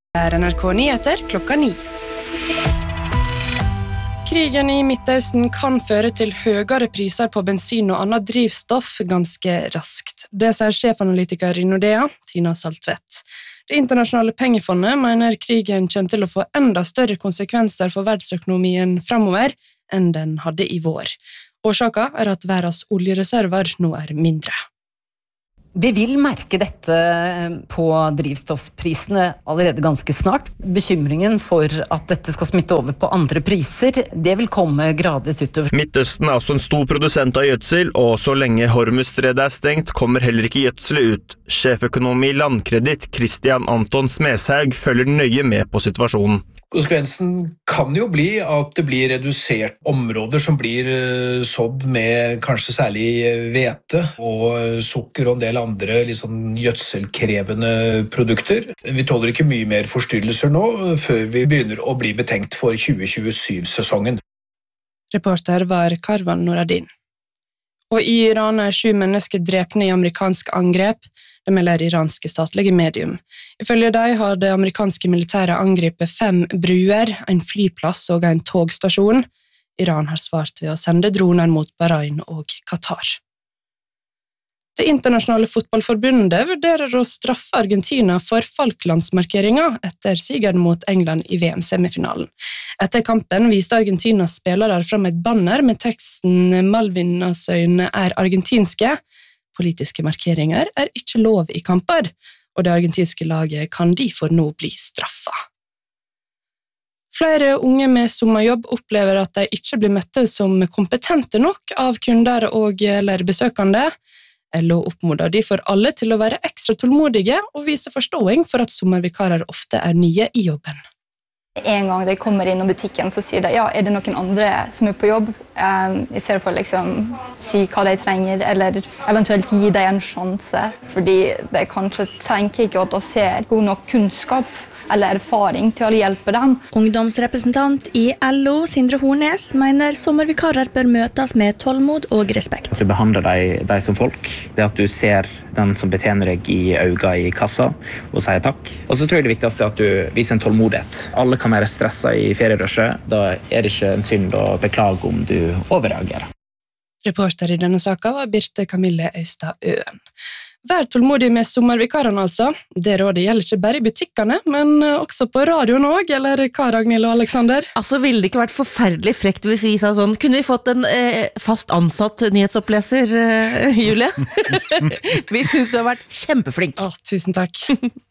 NRK Nyheter klokka 9. Krigen i Midtøsten kan føre til høyere priser på bensin og annet drivstoff ganske raskt. Det sier sjefanalytiker i Nordea, Tina Saltvedt. Det internasjonale pengefondet mener krigen kommer til å få enda større konsekvenser for verdensøkonomien fremover enn den hadde i vår. Årsaken er at verdens oljereserver nå er mindre. Vi vil merke dette på drivstoffprisene allerede ganske snart. Bekymringen for at dette skal smitte over på andre priser, det vil komme gradvis utover. Midtøsten er også en stor produsent av gjødsel, og så lenge Hormuzstredet er stengt, kommer heller ikke gjødselet ut. Sjeføkonom i Landkreditt, Christian Anton Smeshaug, følger nøye med på situasjonen. Konsekvensen kan jo bli at det blir redusert områder som blir sådd med kanskje særlig hvete og sukker og en del andre liksom gjødselkrevende produkter. Vi tåler ikke mye mer forstyrrelser nå før vi begynner å bli betenkt for 2027-sesongen. Reporter var Karvan Noradin. Og i Iran er 7 mennesker drepne i amerikansk angrep, det melder iranske statlige medium. Ifølge dem har det amerikanske militæret angrepet 5 bruer, en flyplass og en togstasjon. Iran har svart ved å sende droner mot Bahrain og Qatar. Det internasjonale fotballforbundet vurderer å straffe Argentina for Falklandsmarkeringer etter sigeren mot England i VM-semifinalen. Etter kampen viste Argentinas spillere fram et banner med teksten «Malvinasøyene er argentinske». Politiske markeringer er ikke lov i kamper, og det argentinske laget kan derfor nå bli straffet. Flere unge med sommerjobb opplever at de ikke blir møtte som kompetente nok av kunder eller besøkende. LO oppmoder de for alle til å være ekstra tålmodige og vise forståing for at sommervikarer ofte er nye i jobben. En gang de kommer inn i butikken, så sier de, ja, er det noen andre som er på jobb? I stedet for liksom si hva de trenger, eller eventuelt gi dem en sjanse, fordi de kanskje tenker ikke at de ser god nok kunnskap eller erfaring til å hjelpe dem. Ungdomsrepresentant i LO, Sindre Hornes, mener sommervikarer bør møtes med tålmod og respekt. Du behandler deg som folk. Det at du ser den som betjener deg i øynene i kassa og sier takk. Og så tror jeg det viktigste er at du viser en tålmodighet. Alle kan være stresset i ferierushet. Da er det ikke en synd å beklage om du overreagerer. Reporter i denne saken var Birte Camille Øystad Øen. Vær tålmodig med sommervikarene altså. Det rådet gjelder ikke bare i butikkene, men også på radioen også, eller hva, Ragnhild og Alexander? Altså, ville det ikke vært forferdelig frekt hvis vi sa sånn, kunne vi fått en fast ansatt nyhetsoppleser, Julie? Vi synes du har vært kjempeflink. Tusen takk.